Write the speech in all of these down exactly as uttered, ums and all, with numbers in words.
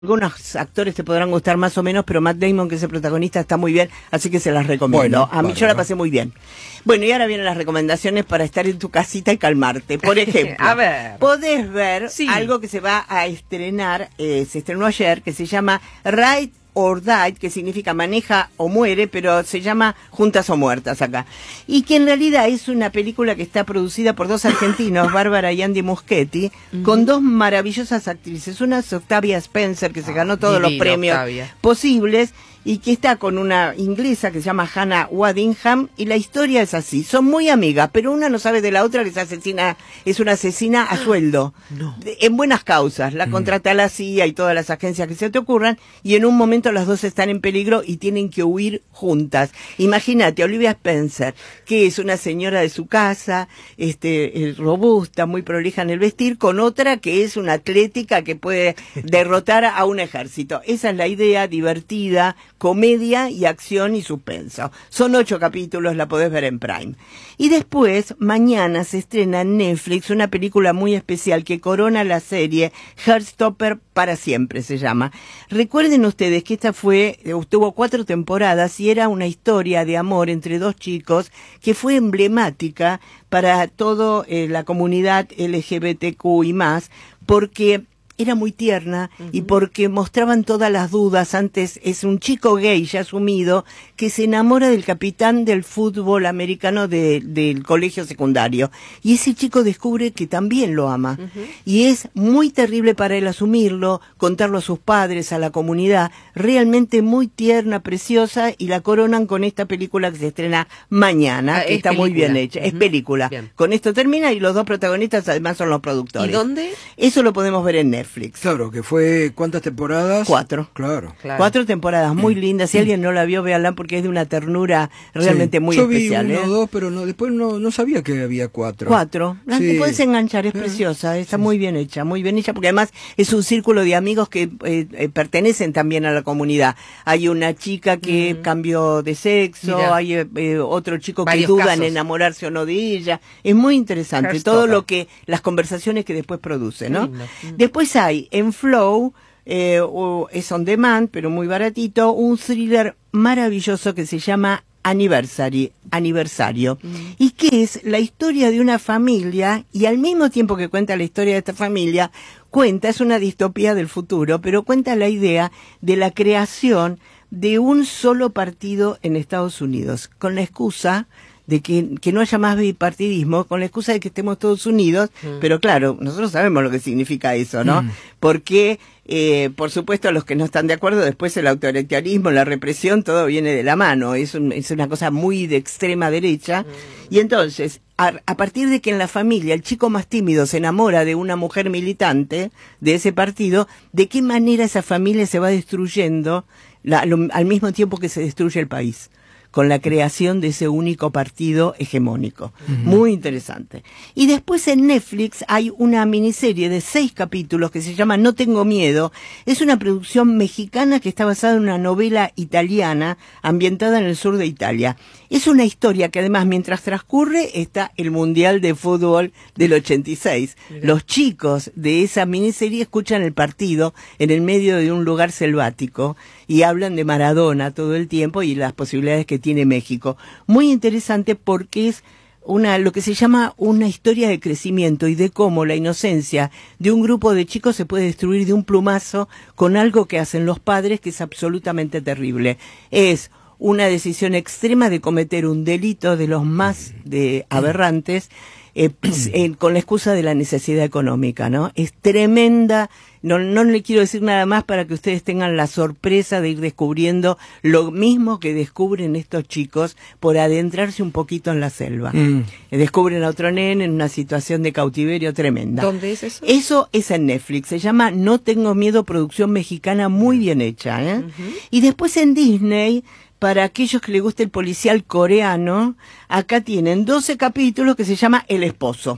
Algunos actores te podrán gustar más o menos, pero Matt Damon, que es el protagonista, está muy bien, así que se las recomiendo. Bueno, a mí bárbaro. Yo la pasé muy bien. Bueno, y ahora vienen las recomendaciones para estar en tu casita y calmarte. Por ejemplo, a ver. podés ver Sí. algo que se va a estrenar, eh, se estrenó ayer, que se llama Ride or Die, que significa maneja o muere, pero se llama Juntas o Muertas acá. Y que en realidad es una película que está producida por dos argentinos, Bárbara y Andy Muschietti, uh-huh. con dos maravillosas actrices. Una es Octavia Spencer, que se ah, ganó todos los premios Octavia. posibles, y que está con una inglesa que se llama Hannah Waddingham, y la historia es así. Son muy amigas, pero una no sabe de la otra, que es asesina, es una asesina a sueldo. No. De, en buenas causas. La mm. contrata la C I A y todas las agencias que se te ocurran, y en un momento las dos están en peligro y tienen que huir juntas. Imagínate, Olivia Spencer, que es una señora de su casa, este, robusta, muy prolija en el vestir, con otra que es una atlética que puede derrotar a un ejército. Esa es la idea, divertida, comedia y acción y suspenso. Son ocho capítulos, la podés ver en Prime. Y después, mañana se estrena en Netflix una película muy especial que corona la serie Heartstopper para siempre, se llama. Recuerden ustedes que esta fue, tuvo cuatro temporadas y era una historia de amor entre dos chicos que fue emblemática para toda eh, la comunidad L G B T Q y más, porque era muy tierna uh-huh. y porque mostraban todas las dudas. Antes es un chico gay ya asumido que se enamora del capitán del fútbol americano de, del colegio secundario, y ese chico descubre que también lo ama uh-huh. y es muy terrible para él asumirlo, contarlo a sus padres, a la comunidad. Realmente muy tierna, preciosa, y la coronan con esta película que se estrena mañana, ah, que está película. Muy bien hecha. Uh-huh. Es película. Bien. Con esto termina, y los dos protagonistas además son los productores. ¿Y dónde? Eso lo podemos ver en Netflix. Claro, que fue, ¿cuántas temporadas? Cuatro. Claro. claro. Cuatro temporadas muy lindas. Si alguien no la vio, véanla, porque es de una ternura realmente sí. muy Yo especial. Yo vi uno o ¿eh? dos, pero no, después no, no sabía que había cuatro. Cuatro. La sí. puedes enganchar, es preciosa, está sí. muy bien hecha, muy bien hecha, porque además es un círculo de amigos que eh, eh, pertenecen también a la comunidad. Hay una chica que mm. cambió de sexo, Mira. hay eh, otro chico Varios que duda casos. en enamorarse o no de ella. Es muy interesante todo lo que, las conversaciones que después produce, ¿no? Mm. Después hay en Flow, Eh, o es on demand, pero muy baratito, un thriller maravilloso que se llama Anniversary, Aniversario, mm. y que es la historia de una familia, y al mismo tiempo que cuenta la historia de esta familia, cuenta, es una distopía del futuro, pero cuenta la idea de la creación de un solo partido en Estados Unidos, con la excusa de que, que no haya más bipartidismo, con la excusa de que estemos todos unidos, mm. pero claro, nosotros sabemos lo que significa eso, ¿no? Mm. Porque, eh, por supuesto, los que no están de acuerdo, después el autoritarismo, la represión, todo viene de la mano, es, un, es una cosa muy de extrema derecha, mm. y entonces, a, a partir de que en la familia el chico más tímido se enamora de una mujer militante de ese partido, ¿de qué manera esa familia se va destruyendo la, lo, al mismo tiempo que se destruye el país? Con la creación de ese único partido hegemónico. Uh-huh. Muy interesante. Y después en Netflix hay una miniserie de seis capítulos que se llama No tengo miedo. Es una producción mexicana que está basada en una novela italiana ambientada en el sur de Italia. Es una historia que además, mientras transcurre, está el Mundial de Fútbol del ochenta y seis. Mira. Los chicos de esa miniserie escuchan el partido en el medio de un lugar selvático y hablan de Maradona todo el tiempo y las posibilidades que tiene México. Muy interesante porque es una, lo que se llama una historia de crecimiento y de cómo la inocencia de un grupo de chicos se puede destruir de un plumazo con algo que hacen los padres que es absolutamente terrible. Es una decisión extrema de cometer un delito de los más de aberrantes, eh, eh, con la excusa de la necesidad económica, ¿no? Es tremenda. No, no le quiero decir nada más para que ustedes tengan la sorpresa de ir descubriendo lo mismo que descubren estos chicos por adentrarse un poquito en la selva. Mm. Descubren a otro nene en una situación de cautiverio tremenda. ¿Dónde es eso? Eso es en Netflix. Se llama No tengo miedo, producción mexicana muy bien hecha, ¿eh? Uh-huh. Y después en Disney, para aquellos que les guste el policial coreano, acá tienen doce capítulos que se llama El Esposo.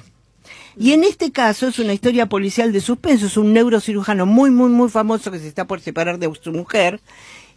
Y en este caso es una historia policial de suspenso, es un neurocirujano muy, muy, muy famoso que se está por separar de su mujer,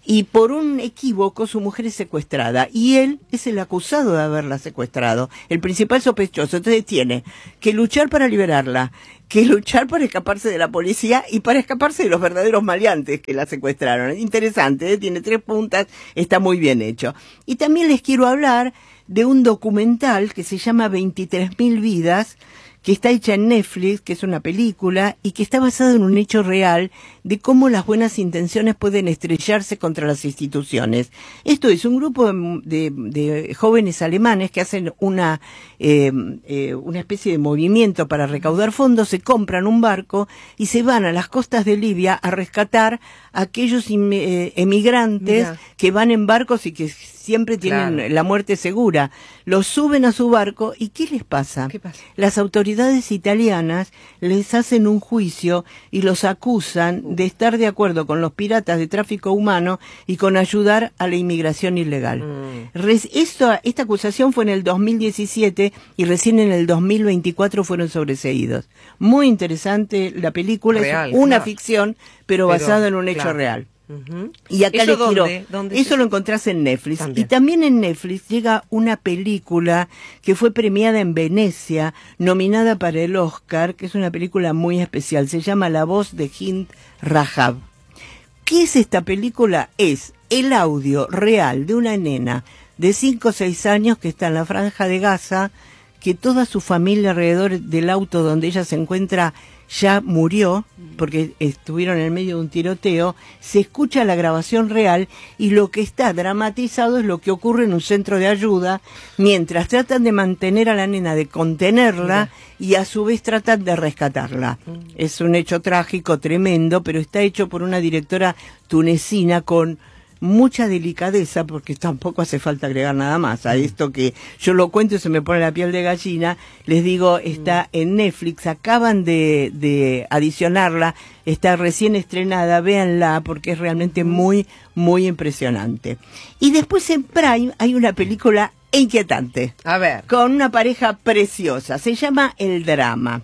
y por un equívoco su mujer es secuestrada y él es el acusado de haberla secuestrado, el principal sospechoso. Entonces tiene que luchar para liberarla, que luchar para escaparse de la policía y para escaparse de los verdaderos maleantes que la secuestraron. Interesante, ¿eh? Tiene tres puntas, está muy bien hecho. Y también les quiero hablar de un documental que se llama veintitrés mil vidas, que está hecha en Netflix, que es una película, y que está basado en un hecho real de cómo las buenas intenciones pueden estrellarse contra las instituciones. Esto es un grupo de, de, de jóvenes alemanes que hacen una, eh, eh, una especie de movimiento para recaudar fondos, se compran un barco y se van a las costas de Libia a rescatar a aquellos eh, emigrantes Mira. que van en barcos y que siempre tienen claro. la muerte segura. Los suben a su barco y ¿qué les pasa? ¿Qué pasa? Las autoridades italianas les hacen un juicio y los acusan de estar de acuerdo con los piratas de tráfico humano y con ayudar a la inmigración ilegal. Mm. Res, esto, esta acusación fue en el dos mil diecisiete y recién en el dos mil veinticuatro fueron sobreseídos. Muy interesante la película, real, es una claro. ficción, pero, pero basada en un hecho claro. real. Uh-huh. Y acá les quiero, ¿dónde? ¿Dónde eso lo encontrás en Netflix. También. Y también en Netflix llega una película que fue premiada en Venecia, nominada para el Oscar, que es una película muy especial, se llama La voz de Hind Rajab. ¿Qué es esta película? Es el audio real de una nena de cinco o seis años que está en la Franja de Gaza, que toda su familia alrededor del auto donde ella se encuentra ya murió, porque estuvieron en medio de un tiroteo. Se escucha la grabación real y lo que está dramatizado es lo que ocurre en un centro de ayuda, mientras tratan de mantener a la nena, de contenerla, y a su vez tratan de rescatarla. Es un hecho trágico, tremendo, pero está hecho por una directora tunecina con mucha delicadeza, porque tampoco hace falta agregar nada más a esto que yo lo cuento y se me pone la piel de gallina. Les digo, está en Netflix, acaban de, de adicionarla, está recién estrenada, véanla porque es realmente muy, muy impresionante. Y después en Prime hay una película inquietante. A ver. Con una pareja preciosa, se llama El Drama.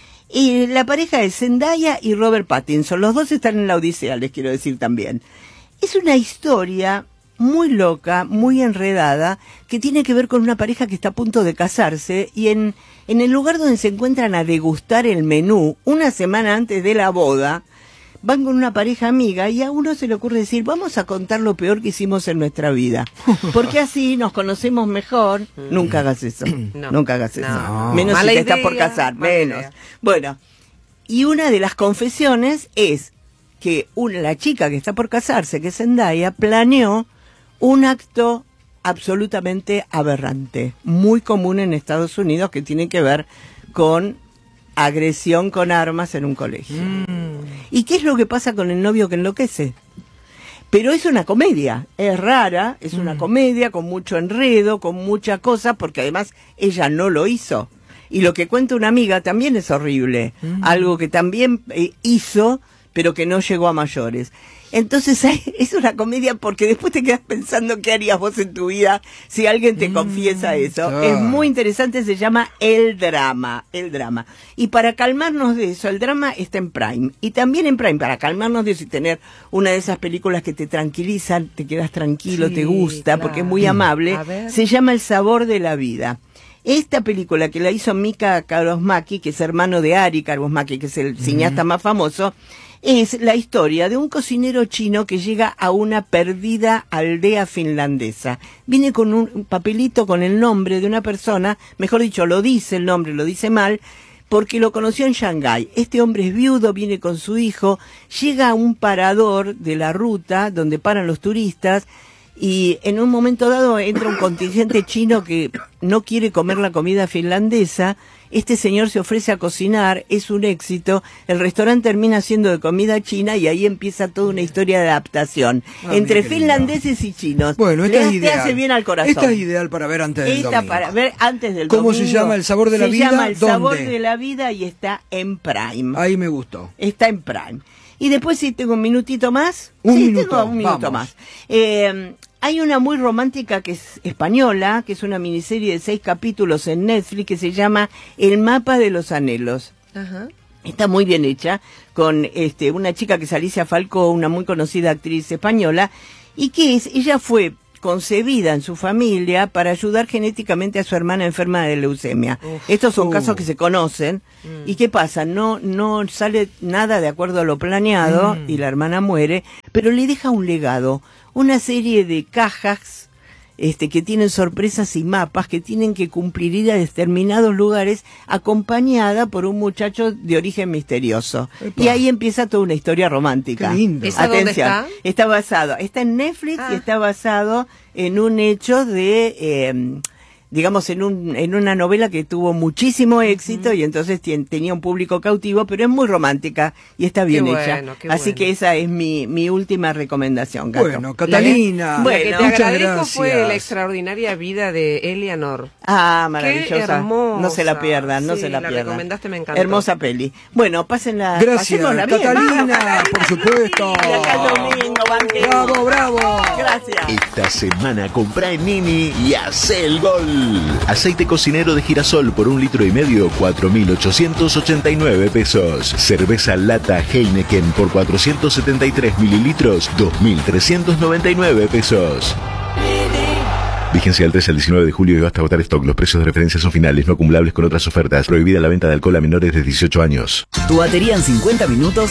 Y la pareja es Zendaya y Robert Pattinson, los dos están en la Odisea, les quiero decir también. Es una historia muy loca, muy enredada, que tiene que ver con una pareja que está a punto de casarse y en, en el lugar donde se encuentran a degustar el menú, una semana antes de la boda, van con una pareja amiga y a uno se le ocurre decir, vamos a contar lo peor que hicimos en nuestra vida, porque así nos conocemos mejor. Nunca hagas eso, no, nunca hagas eso, no. Menos mala si te idea, estás por casar, menos. Idea. Bueno, y una de las confesiones es que una, la chica que está por casarse, que es Zendaya, planeó un acto absolutamente aberrante, muy común en Estados Unidos, que tiene que ver con agresión con armas en un colegio. Mm. ¿Y qué es lo que pasa con el novio que enloquece? Pero es una comedia, es rara, es una mm. comedia con mucho enredo, con mucha cosa, porque además ella no lo hizo. Y lo que cuenta una amiga también es horrible, mm. algo que también eh, hizo, pero que no llegó a mayores. Entonces es una comedia porque después te quedas pensando qué harías vos en tu vida si alguien te mm, confiesa eso. Oh. Es muy interesante, se llama El Drama, El Drama. Y para calmarnos de eso, el drama está en Prime. Y también en Prime, para calmarnos de eso y tener una de esas películas que te tranquilizan, te quedas tranquilo, sí, te gusta, claro, porque es muy amable, se llama El Sabor de la Vida. Esta película que la hizo Mika Kaurismäki, que es hermano de Ari Kaurismäki, que es el mm. cineasta más famoso, es la historia de un cocinero chino que llega a una perdida aldea finlandesa. Viene con un papelito con el nombre de una persona, mejor dicho, lo dice el nombre, lo dice mal, porque lo conoció en Shanghái. Este hombre es viudo, viene con su hijo, llega a un parador de la ruta donde paran los turistas, y en un momento dado entra un contingente chino que no quiere comer la comida finlandesa. Este señor se ofrece a cocinar, es un éxito, el restaurante termina siendo de comida china y ahí empieza toda una historia de adaptación ah, entre finlandeses y chinos. Bueno, esta Le, es ideal. Te hace bien al corazón. Esta es ideal para ver antes del esta domingo. para ver antes del ¿Cómo domingo. se llama? ¿El Sabor de la se Vida? Se llama El ¿Dónde? Sabor de la Vida y está en Prime. Ahí me gustó. Está en Prime. Y después, si tengo un minutito más. Un sí, minuto, tengo un minuto vamos. más. Eh, Hay una muy romántica que es española, que es una miniserie de seis capítulos en Netflix que se llama El Mapa de los Anhelos. Ajá. Está muy bien hecha, con este una chica que es Alicia Falcó, una muy conocida actriz española, y que es, ella fue concebida en su familia para ayudar genéticamente a su hermana enferma de leucemia. Uf, Estos son uh. casos que se conocen. Mm. ¿Y qué pasa? No, no sale nada de acuerdo a lo planeado mm. y la hermana muere, pero le deja un legado, una serie de cajas Este, que tienen sorpresas y mapas que tienen que cumplir ir a determinados lugares acompañada por un muchacho de origen misterioso. Epa. Y ahí empieza toda una historia romántica. Qué lindo. ¿Esa Atención, dónde está? Está basado, está en Netflix ah. y está basado en un hecho de... Eh, digamos, en un en una novela que tuvo muchísimo éxito uh-huh. y entonces ten, tenía un público cautivo, pero es muy romántica y está bien qué hecha. Bueno, Así bueno. que esa es mi mi última recomendación, Cato. Bueno, Catalina. La, bueno, la que te muchas agradezco gracias. fue La extraordinaria vida de Eleanor. Ah, maravillosa. Qué hermosa. No se la pierdan, no sí, se la, la pierdan. recomendaste, me encantó. Hermosa peli. Bueno, pásenla. Gracias, la Catalina, bien. por supuesto. Y acá domingo, banquero. Bravo, bravo. Gracias. Esta semana comprá en Nini y hacé el gol. Aceite cocinero de girasol por un litro y medio, cuatro mil ochocientos ochenta y nueve pesos. Cerveza lata Heineken por cuatrocientos setenta y tres mililitros, dos mil trescientos noventa y nueve pesos. Vigencia del trece al diecinueve de julio y basta agotar stock. Los precios de referencia son finales, no acumulables con otras ofertas. Prohibida la venta de alcohol a menores de dieciocho años. Tu batería en cincuenta minutos